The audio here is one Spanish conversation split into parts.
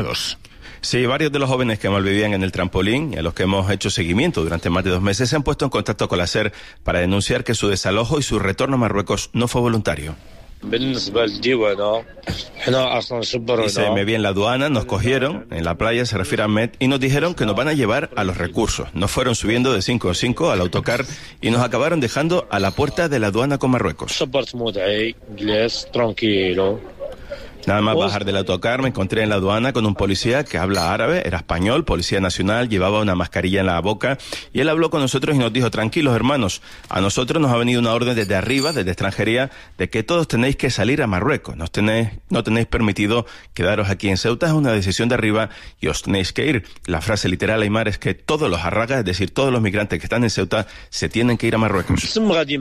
Sí, varios de los jóvenes que malvivían en el trampolín y a los que hemos hecho seguimiento durante más de 2 meses se han puesto en contacto con la SER para denunciar que su desalojo y su retorno a Marruecos no fue voluntario. Dice, me vi en la aduana, nos cogieron, en la playa, se refiere a Ahmed, y nos dijeron que nos van a llevar a los recursos. Nos fueron subiendo de 5 en 5 al autocar y nos acabaron dejando a la puerta de la aduana con Marruecos. Nada más bajar del autocar me encontré en la aduana con un policía que habla árabe, era español, policía nacional, llevaba una mascarilla en la boca y él habló con nosotros y nos dijo: tranquilos hermanos, a nosotros nos ha venido una orden desde arriba, desde extranjería, de que todos tenéis que salir a Marruecos, no tenéis permitido quedaros aquí en Ceuta, es una decisión de arriba y os tenéis que ir. La frase literal, Aymar, es que todos los arragas, es decir, todos los migrantes que están en Ceuta, se tienen que ir a Marruecos.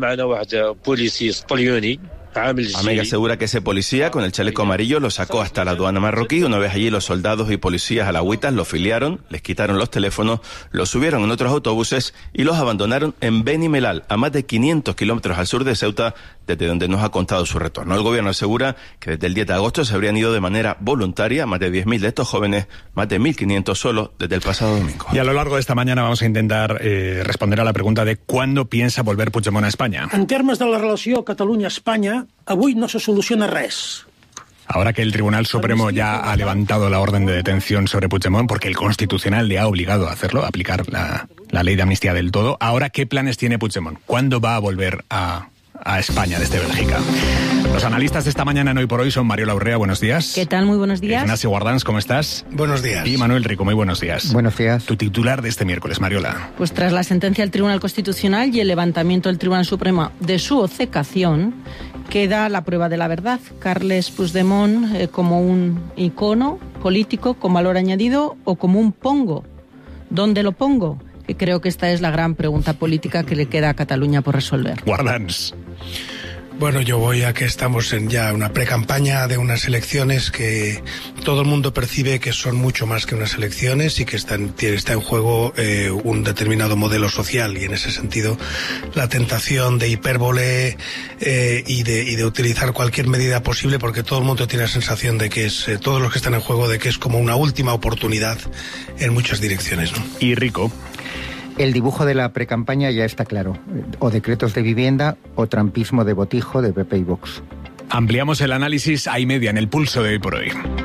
Ahmed asegura que ese policía con el chaleco amarillo lo sacó hasta la aduana marroquí. Una vez allí, los soldados y policías alagüitas lo filiaron, les quitaron los teléfonos, los subieron en otros autobuses y los abandonaron en Beni Mellal, a más de 500 kilómetros al sur de Ceuta, desde donde nos ha contado su retorno. El gobierno asegura que desde el 10 de agosto se habrían ido de manera voluntaria más de 10.000 de estos jóvenes, más de 1.500 solo desde el pasado domingo. Y a lo largo de esta mañana vamos a intentar responder a la pregunta de ¿cuándo piensa volver Puigdemont a España? En termes de la relació Catalunya-Espanya, avui no se soluciona res. Ahora que el Tribunal Supremo ya ha levantado la orden de detención sobre Puigdemont, porque el Constitucional le ha obligado a hacerlo, a aplicar la ley de amnistía del todo, ahora, ¿qué planes tiene Puigdemont? ¿Cuándo va a volver a España desde Bélgica? Los analistas de esta mañana en Hoy por Hoy son Mariola Urrea, buenos días. ¿Qué tal? Muy buenos días. Ignacio Guardans, ¿cómo estás? Buenos días. Y Manuel Rico, muy buenos días. Buenos días. Tu titular de este miércoles, Mariola. Pues tras la sentencia del Tribunal Constitucional y el levantamiento del Tribunal Supremo de su obcecación, queda la prueba de la verdad. Carles Puigdemont como un icono político con valor añadido o como un pongo. ¿Dónde lo pongo? Que creo que esta es la gran pregunta política que le queda a Cataluña por resolver. Guardans. Bueno, yo voy a que estamos en ya una precampaña de unas elecciones que todo el mundo percibe que son mucho más que unas elecciones y que está en juego un determinado modelo social, y en ese sentido la tentación de hipérbole y de utilizar cualquier medida posible, porque todo el mundo tiene la sensación de que es todos los que están en juego, de que es como una última oportunidad en muchas direcciones, ¿no? Y Rico. El dibujo de la precampaña ya está claro. O decretos de vivienda o trampismo de botijo de PP y Vox. Ampliamos el análisis a y media en el pulso de Hoy por Hoy.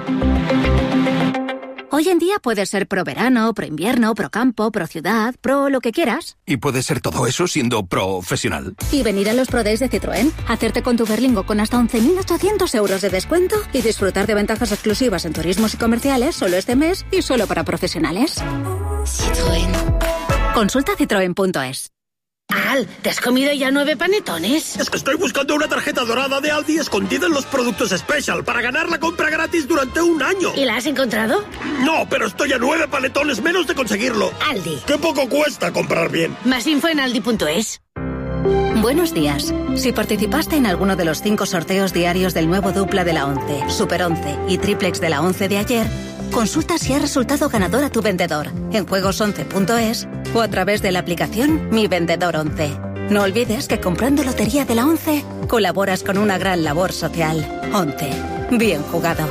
Hoy en día puedes ser pro verano, pro invierno, pro campo, pro ciudad, pro lo que quieras. Y puedes ser todo eso siendo profesional. Y venir a los Pro Days de Citroën, hacerte con tu Berlingo con hasta 11.800 euros de descuento y disfrutar de ventajas exclusivas en turismos y comerciales solo este mes y solo para profesionales. Citroën. Consulta citroen.es. Al, ¿te has comido ya 9 panetones? Es que estoy buscando una tarjeta dorada de Aldi escondida en los productos Special para ganar la compra gratis durante 1 año. ¿Y la has encontrado? No, pero estoy a 9 panetones menos de conseguirlo. Aldi. ¡Qué poco cuesta comprar bien! Más info en aldi.es. Buenos días. Si participaste en alguno de los 5 sorteos diarios del nuevo dupla de la 11, Super 11 y triplex de la 11 de ayer, consulta si ha resultado ganador a tu vendedor en juegos11.es o a través de la aplicación Mi Vendedor 11. No olvides que comprando Lotería de la 11 colaboras con una gran labor social. 11. Bien jugado.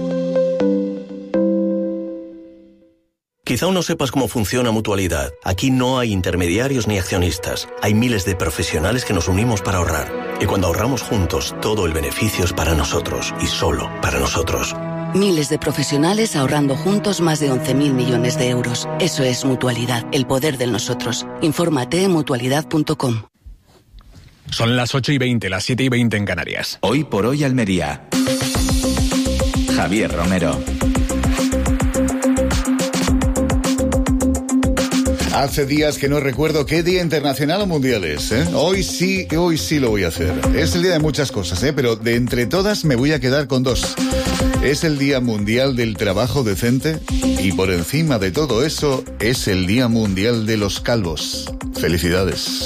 Quizá aún no sepas cómo funciona Mutualidad. Aquí no hay intermediarios ni accionistas. Hay miles de profesionales que nos unimos para ahorrar. Y cuando ahorramos juntos, todo el beneficio es para nosotros y solo para nosotros. Miles de profesionales ahorrando juntos más de 11.000 millones de euros. Eso es Mutualidad, el poder del nosotros. Infórmate en mutualidad.com. Son las 8:20, las 7:20 en Canarias. Hoy por Hoy Almería. Javier Romero. Hace días que no recuerdo qué día internacional o mundial es, ¿eh? Hoy sí lo voy a hacer. Es el día de muchas cosas, pero de entre todas me voy a quedar con 2. Es el Día Mundial del Trabajo Decente y por encima de todo eso es el Día Mundial de los Calvos. Felicidades.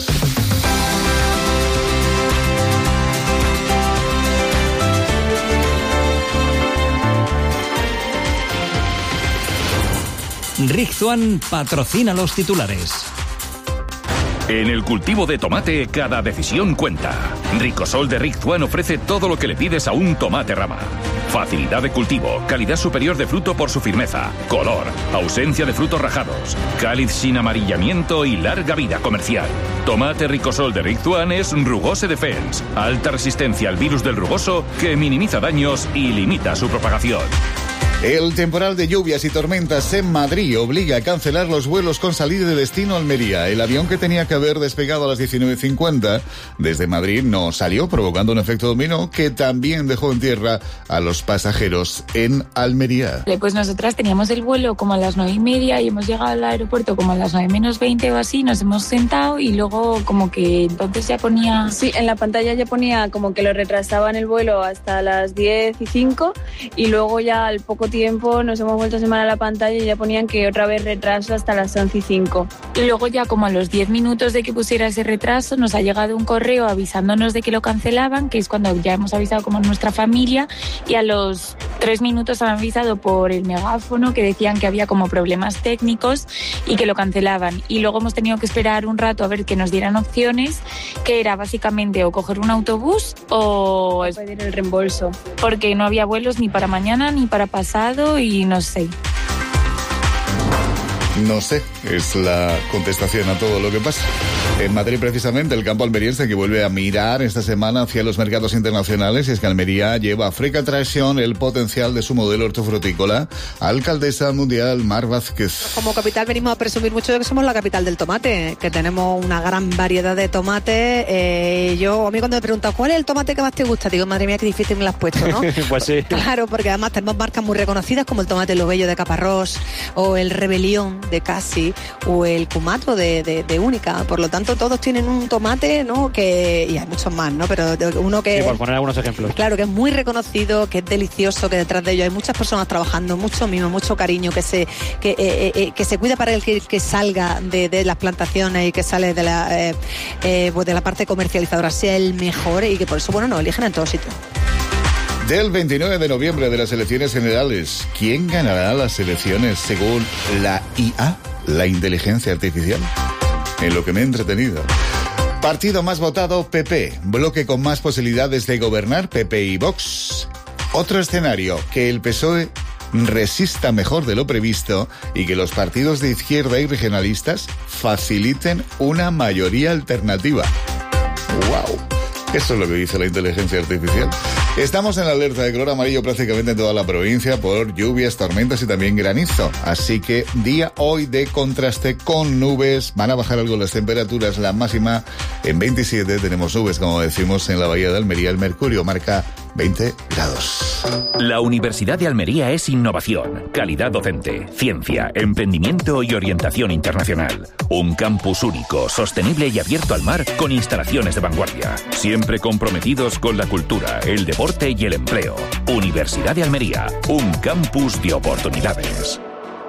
Rizzuan patrocina los titulares. En el cultivo de tomate, cada decisión cuenta. Ricosol de Rizzuan ofrece todo lo que le pides a un tomate rama. Facilidad de cultivo, calidad superior de fruto por su firmeza, color, ausencia de frutos rajados, cáliz sin amarillamiento y larga vida comercial. Tomate Ricosol de Rizzuan es Rugose Defense, alta resistencia al virus del rugoso que minimiza daños y limita su propagación. El temporal de lluvias y tormentas en Madrid obliga a cancelar los vuelos con salida de destino a Almería. El avión que tenía que haber despegado a las 19:50 desde Madrid no salió, provocando un efecto dominó que también dejó en tierra a los pasajeros en Almería. Pues nosotras teníamos el vuelo como a las 9:30 y hemos llegado al aeropuerto como a las 9 menos 20 o así, nos hemos sentado y luego como que entonces ya ponía... Sí, en la pantalla ya ponía como que lo retrasaban el vuelo hasta las 10:05 y luego ya al poco tiempo nos hemos vuelto a sumar a la pantalla y ya ponían que otra vez retraso hasta las 11:05. Y luego ya como a los 10 minutos de que pusiera ese retraso nos ha llegado un correo avisándonos de que lo cancelaban, que es cuando ya hemos avisado como nuestra familia, y a los 3 minutos han avisado por el megáfono que decían que había como problemas técnicos y que lo cancelaban. Y luego hemos tenido que esperar un rato a ver que nos dieran opciones, que era básicamente o coger un autobús o pedir el reembolso. Porque no había vuelos ni para mañana ni para pasado y no sé. No sé, es la contestación a todo lo que pasa. En Madrid, precisamente, el campo almeriense que vuelve a mirar esta semana hacia los mercados internacionales, y es que Almería lleva a fresca tracción el potencial de su modelo hortofrutícola. Alcaldesa mundial Mar Vázquez. Como capital venimos a presumir mucho de que somos la capital del tomate, que tenemos una gran variedad de tomate. A mí cuando me preguntan ¿cuál es el tomate que más te gusta? Digo, madre mía, qué difícil me lo has puesto, ¿no? Pues sí. Claro, porque además tenemos marcas muy reconocidas como el tomate Lo Bello de Caparrós, o el Rebelión de Casi, o el Cumato de Única. Por lo tanto, todos tienen un tomate, ¿no? Y hay muchos más, ¿no? Pero uno que... Sí, por poner algunos ejemplos. Claro, que es muy reconocido, que es delicioso, que detrás de ello hay muchas personas trabajando, mucho mimo, mucho cariño, que se cuida para el que salga de las plantaciones y que sale de la parte comercializadora sea el mejor, y que por eso, bueno, nos eligen en todos sitios. Del 29 de noviembre de las elecciones generales, ¿quién ganará las elecciones según la IA, la inteligencia artificial? En lo que me he entretenido. Partido más votado, PP. Bloque con más posibilidades de gobernar, PP y Vox. Otro escenario, que el PSOE resista mejor de lo previsto y que los partidos de izquierda y regionalistas faciliten una mayoría alternativa. ¡Wow! Eso es lo que dice la inteligencia artificial. Estamos en la alerta de color amarillo prácticamente en toda la provincia por lluvias, tormentas y también granizo. Así que día hoy de contraste con nubes. Van a bajar algo las temperaturas. La máxima en 27. Tenemos nubes, como decimos, en la bahía de Almería. El mercurio marca 20 grados. La Universidad de Almería es innovación, calidad docente, ciencia, emprendimiento y orientación internacional. Un campus único, sostenible y abierto al mar con instalaciones de vanguardia. Siempre comprometidos con la cultura, el deporte y el empleo. Universidad de Almería, un campus de oportunidades.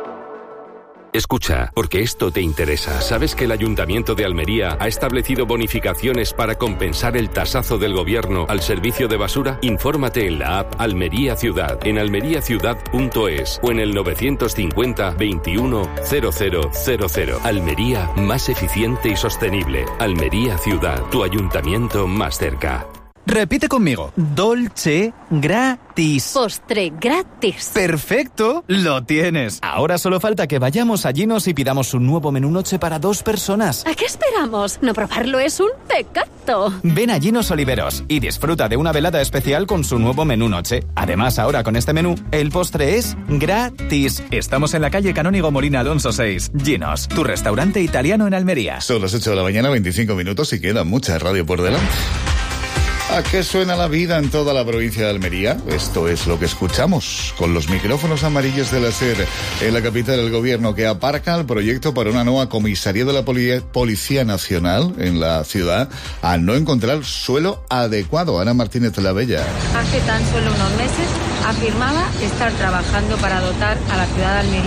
Escucha, porque esto te interesa. ¿Sabes que el Ayuntamiento de Almería ha establecido bonificaciones para compensar el tasazo del gobierno al servicio de basura? Infórmate en la app Almería Ciudad, en almeriaciudad.es o en el 950 21 0000. Almería, más eficiente y sostenible. Almería Ciudad, tu ayuntamiento más cerca. Repite conmigo. Dolce gratis. Postre gratis. ¡Perfecto! ¡Lo tienes! Ahora solo falta que vayamos a Ginos y pidamos un nuevo menú noche para 2 personas. ¿A qué esperamos? No probarlo es un pecado. Ven a Ginos Oliveros y disfruta de una velada especial con su nuevo menú noche. Además, ahora con este menú, el postre es gratis. Estamos en la calle Canónigo Molina Alonso 6. Ginos, tu restaurante italiano en Almería. Son las 8 de la mañana, 25 minutos y queda mucha radio por delante. ¿A qué suena la vida en toda la provincia de Almería? Esto es lo que escuchamos con los micrófonos amarillos de la SER en la capital del gobierno, que aparca el proyecto para una nueva comisaría de la Policía Nacional en la ciudad al no encontrar suelo adecuado. Ana Martínez La Bella. Hace tan solo unos meses afirmaba estar trabajando para dotar a la ciudad de Almería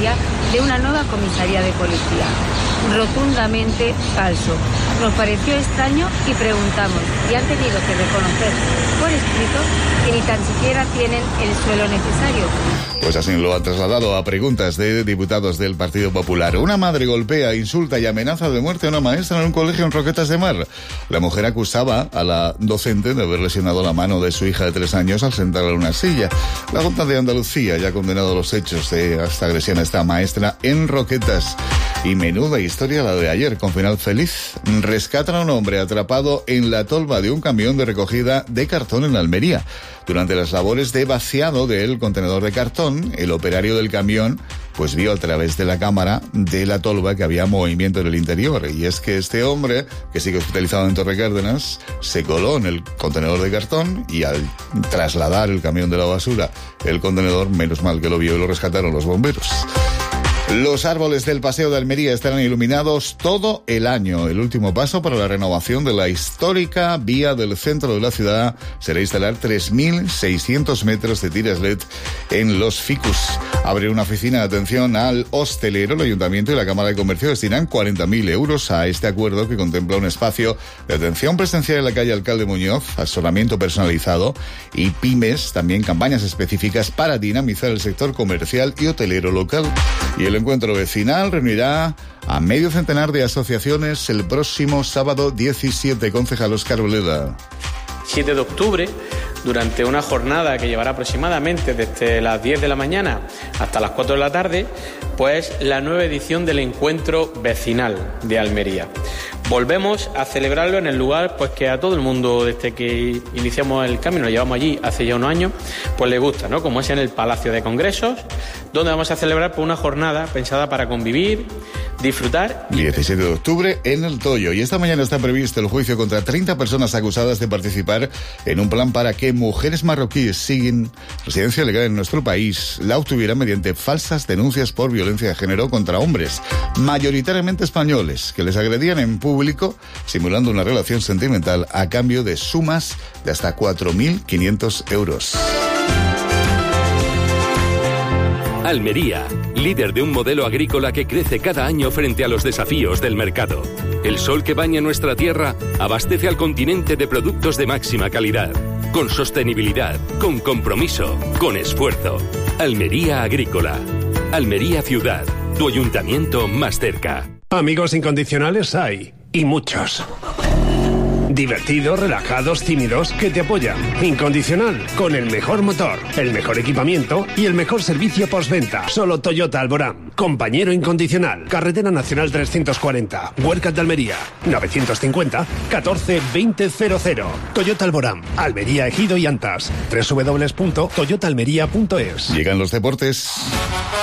de una nueva comisaría de policía. Rotundamente falso. Nos pareció extraño y preguntamos, y han tenido que reconocer por escrito que ni tan siquiera tienen el suelo necesario. Pues así lo han trasladado a preguntas de diputados del Partido Popular. Una madre golpea, insulta y amenaza de muerte a una maestra en un colegio en Roquetas de Mar. La mujer acusaba a la docente de haber lesionado la mano de su hija de 3 años al sentarla en una silla. La Junta de Andalucía ya ha condenado los hechos de esta agresión a esta maestra en Roquetas. Y menuda historia la de ayer, con final feliz. Rescatan a un hombre atrapado en la tolva de un camión de recogida de cartón en Almería. Durante las labores de vaciado del contenedor de cartón, el operario del camión pues vio a través de la cámara de la tolva que había movimiento en el interior. Y es que este hombre, que sigue hospitalizado en Torrecárdenas, se coló en el contenedor de cartón y al trasladar el camión de la basura, el contenedor, menos mal que lo vio y lo rescataron los bomberos. Los árboles del Paseo de Almería estarán iluminados todo el año. El último paso para la renovación de la histórica vía del centro de la ciudad será instalar 3.600 metros de tiras LED en los ficus. Abrir una oficina de atención al hostelero. El Ayuntamiento y la Cámara de Comercio destinan 40.000 euros a este acuerdo que contempla un espacio de atención presencial en la calle Alcalde Muñoz, asesoramiento personalizado y pymes, también campañas específicas para dinamizar el sector comercial y hotelero local. Y el encuentro vecinal reunirá a medio centenar de asociaciones el próximo sábado 17. Concejal Óscar Boleda. 7 de octubre, durante una jornada que llevará aproximadamente desde las 10 de la mañana hasta las 4 de la tarde, pues la nueva edición del encuentro vecinal de Almería. Volvemos a celebrarlo en el lugar pues que a todo el mundo, desde que iniciamos el camino, lo llevamos allí hace ya unos años, pues le gusta, ¿no? Como es en el Palacio de Congresos, donde vamos a celebrar pues una jornada pensada para convivir, disfrutar. 17 de octubre en El Toyo. Y esta mañana está previsto el juicio contra 30 personas acusadas de participar en un plan para que mujeres marroquíes sin residencia legal en nuestro país la obtuvieran mediante falsas denuncias por violencia de género contra hombres, mayoritariamente españoles, que les agredían en público simulando una relación sentimental a cambio de sumas de hasta 4.500 euros. Almería, líder de un modelo agrícola que crece cada año frente a los desafíos del mercado. El sol que baña nuestra tierra abastece al continente de productos de máxima calidad, con sostenibilidad, con compromiso, con esfuerzo. Almería Agrícola. Almería Ciudad, tu ayuntamiento más cerca. Amigos incondicionales hay, y muchos. Divertidos, relajados, tímidos, que te apoyan. Incondicional, con el mejor motor, el mejor equipamiento y el mejor servicio postventa. Solo Toyota Alborán. Compañero incondicional. Carretera Nacional 340. Huercas de Almería. 950 14 2000. Toyota Alborán. Almería, Ejido y Antas. www.toyotaalmería.es. Llegan los deportes.